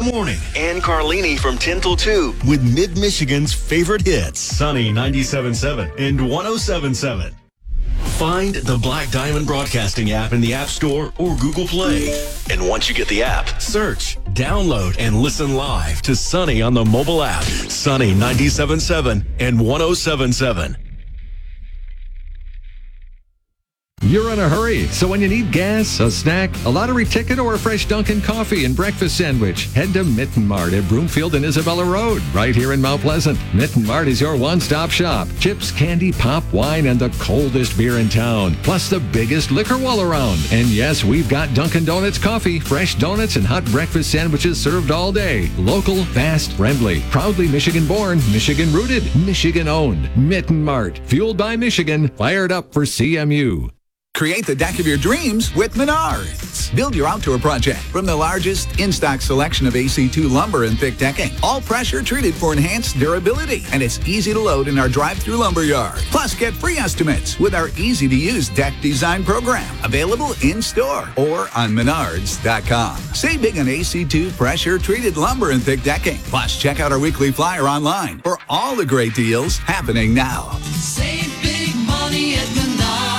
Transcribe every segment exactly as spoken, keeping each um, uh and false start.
morning. And Carlini from ten till two. With Mid-Michigan's favorite hits. Sunny ninety-seven point seven and one oh seven point seven. Find the Black Diamond Broadcasting app in the App Store or Google Play. And once you get the app, search, download, and listen live to Sunny on the mobile app. Sunny ninety-seven point seven and one oh seven point seven. You're in a hurry, so when you need gas, a snack, a lottery ticket, or a fresh Dunkin' coffee and breakfast sandwich, head to Mitten Mart at Broomfield and Isabella Road, right here in Mount Pleasant. Mitten Mart is your one-stop shop. Chips, candy, pop, wine, and the coldest beer in town, plus the biggest liquor wall around. And yes, we've got Dunkin' Donuts coffee, fresh donuts, and hot breakfast sandwiches served all day. Local, fast, friendly. Proudly Michigan-born, Michigan-rooted, Michigan-owned. Mitten Mart, fueled by Michigan, fired up for C M U. Create the deck of your dreams with Menards. Build your outdoor project from the largest in-stock selection of A C two lumber and thick decking. All pressure treated for enhanced durability. And it's easy to load in our drive-through lumber yard. Plus, get free estimates with our easy-to-use deck design program. Available in-store or on menards dot com. Save big on A C two pressure-treated lumber and thick decking. Plus, check out our weekly flyer online for all the great deals happening now. Save big money at Menards.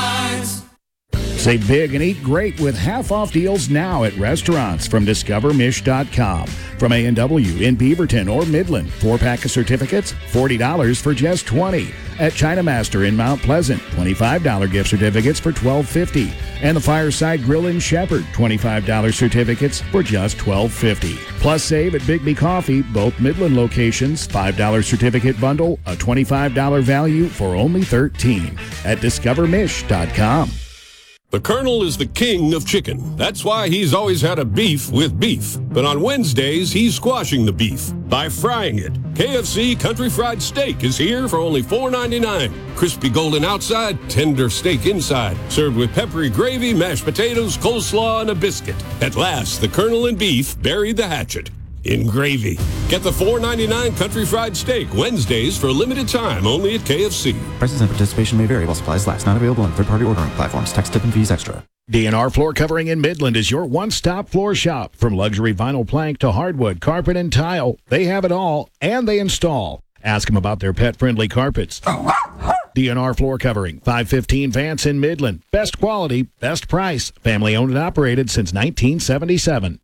Save big and eat great with half-off deals now at restaurants from discover mish dot com. From A and W in Beaverton or Midland, four-pack of certificates, forty dollars for just twenty dollars. At China Master in Mount Pleasant, twenty-five dollars gift certificates for twelve fifty. And the Fireside Grill in Shepherd, twenty-five dollars certificates for just twelve fifty. Plus save at Bigby Coffee, both Midland locations, five dollars certificate bundle, a twenty-five dollars value for only thirteen dollars at discover mish dot com. The Colonel is the king of chicken. That's why he's always had a beef with beef. But on Wednesdays, he's squashing the beef by frying it. K F C Country Fried Steak is here for only four ninety-nine. Crispy golden outside, tender steak inside. Served with peppery gravy, mashed potatoes, coleslaw, and a biscuit. At last, the Colonel and beef buried the hatchet in gravy. Get the four ninety-nine Country Fried Steak Wednesdays for a limited time only at K F C. Prices and participation may vary while supplies last. Not available on third-party ordering platforms. Tax, tip, and fees extra. D N R Floor Covering in Midland is your one-stop floor shop. From luxury vinyl plank to hardwood, carpet, and tile, they have it all, and they install. Ask them about their pet-friendly carpets. D N R Floor Covering, five fifteen Vance in Midland. Best quality, best price. Family owned and operated since nineteen seventy-seven.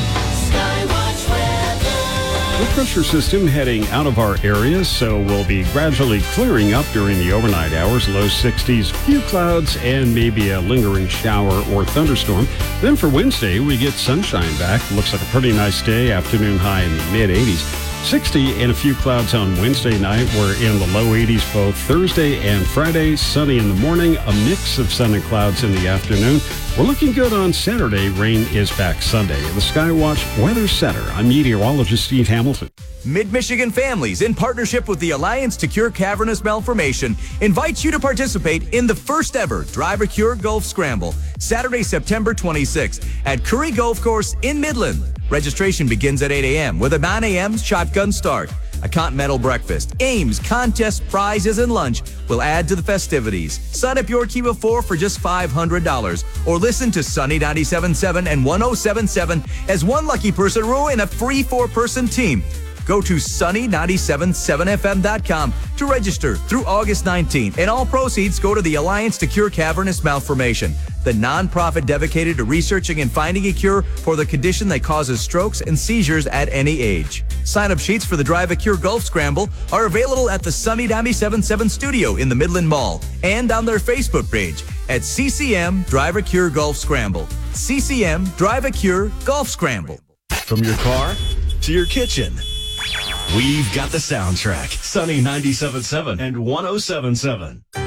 The pressure system heading out of our area, so we'll be gradually clearing up during the overnight hours. Low sixties, few clouds, and maybe a lingering shower or thunderstorm. Then for Wednesday, we get sunshine back. Looks like a pretty nice day. Afternoon high in the mid eighties. sixty and a few clouds on Wednesday night. We're in the low eighties both Thursday and Friday. Sunny in the morning, a mix of sun and clouds in the afternoon. We're looking good on Saturday. Rain is back Sunday. In the Skywatch Weather Center, I'm meteorologist Steve Hamilton. Mid-Michigan Families, in partnership with the Alliance to Cure Cavernous Malformation, invites you to participate in the first ever Drive a Cure Golf Scramble, Saturday, September twenty-sixth at Curry Golf Course in Midland. Registration begins at eight a.m. with a nine a.m. shotgun start. A continental breakfast, games, contests, prizes, and lunch will add to the festivities. Sign up your key before for just five hundred dollars or listen to Sunny ninety-seven point seven and one oh seven point seven as one lucky person will win a free four-person team. Go to sunny nine seven seven f m dot com to register through August nineteenth, and all proceeds go to the Alliance to Cure Cavernous Malformation, the nonprofit dedicated to researching and finding a cure for the condition that causes strokes and seizures at any age. Sign-up sheets for the Drive a Cure Golf Scramble are available at the Sunny ninety-seven point seven studio in the Midland Mall and on their Facebook page at C C M Drive a Cure Golf Scramble. C C M Drive a Cure Golf Scramble. From your car to your kitchen, we've got the soundtrack. Sunny ninety-seven point seven and one oh seven point seven.